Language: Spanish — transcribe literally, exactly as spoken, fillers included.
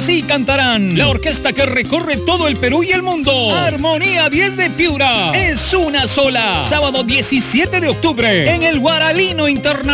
Así cantarán la orquesta que recorre todo el Perú y el mundo. Armonía diez de Piura. Es una sola. Sábado diecisiete de octubre en el Guaralino Internacional.